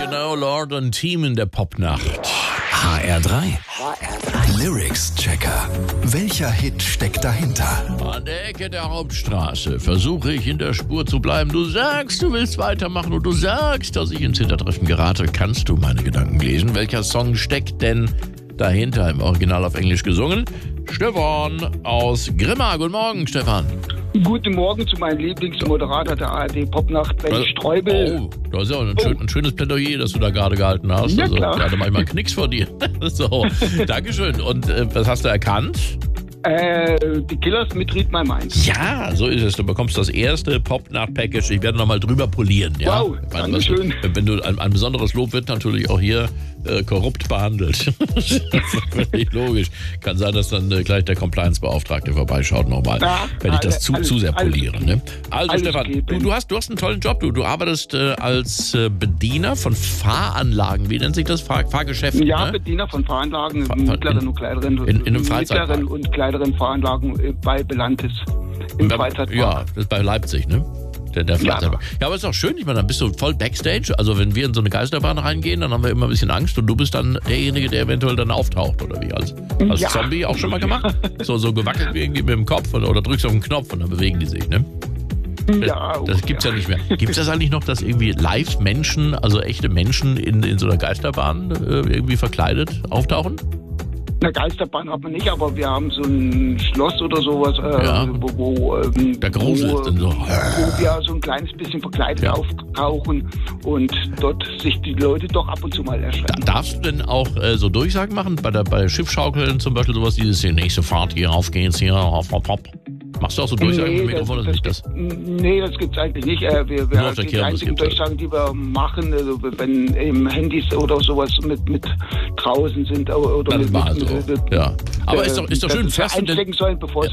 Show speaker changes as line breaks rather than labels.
Genau, Lord und Team in der Popnacht.
HR3 Lyrics-Checker. Welcher Hit steckt dahinter?
An der Ecke der Hauptstraße versuche ich in der Spur zu bleiben. Du sagst, du willst weitermachen und du sagst, dass ich ins Hintertreffen gerate. Kannst du meine Gedanken lesen? Welcher Song steckt denn dahinter? Im Original auf Englisch gesungen. Stefan aus Grimma. Guten Morgen, Stefan.
Guten Morgen zu meinem Lieblingsmoderator der ARD Popnacht, Benny Streubel.
Oh, das ist ja ein schönes Plädoyer, das du da gerade gehalten hast.
Ja,
also,
klar.
Da hatte manchmal einen Knicks vor dir. So, Dankeschön. Und was hast du erkannt?
Die Killers mit Read My Mind.
Ja, so ist es. Du bekommst das erste Popnacht-Package. Ich werde nochmal drüber polieren. Ja?
Wow, Dankeschön.
Wenn du ein besonderes Lob wird natürlich auch hier korrupt behandelt. Das ist völlig logisch. Kann sein, dass dann gleich der Compliance-Beauftragte vorbeischaut nochmal, wenn ich das zu sehr poliere. Ne? Also Stefan, du hast einen tollen Job. Du arbeitest als Bediener von Fahranlagen. Wie nennt sich das? Fahrgeschäft?
Ja,
ne?
Bediener von Fahranlagen, mittleren und kleineren.
In einem Freizeitpark.
Mittleren und kleineren Fahranlagen bei Belantis im Freizeitpark.
Ja, das ist bei Leipzig, ne? Der Freizeitpark. Ja, aber ist auch schön. Ich meine, dann bist du voll Backstage. Also wenn wir in so eine Geisterbahn reingehen, dann haben wir immer ein bisschen Angst und du bist dann derjenige, der eventuell dann auftaucht, oder wie? Als Zombie auch schon mal gemacht? So gewackelt wie irgendwie mit dem Kopf oder drückst auf den Knopf und dann bewegen die sich, ne?
Ja,
das gibt's ja nicht mehr. Gibt es das eigentlich noch, dass irgendwie Live-Menschen, also echte Menschen in so einer Geisterbahn irgendwie verkleidet auftauchen?
Eine Geisterbahn haben wir nicht, aber wir haben so ein Schloss oder sowas, wo
der gruselt dann so.
Wo wir so ein kleines bisschen verkleidet auftauchen und dort sich die Leute doch ab und zu mal erschrecken.
Darfst du denn auch so Durchsagen machen? Bei Schiffschaukeln zum Beispiel sowas, dieses die nächste Fahrt hier, auf geht's hier, hopp, hopp, hopp. Machst du auch so Durchsagen mit dem Mikrofon?
Nee, das gibt's eigentlich nicht. Die einzigen Durchsagen, die wir machen, also wenn eben Handys oder sowas mit draußen sind oder
dann
mit
ja. Aber ist doch schön.
einstecken sollen, bevor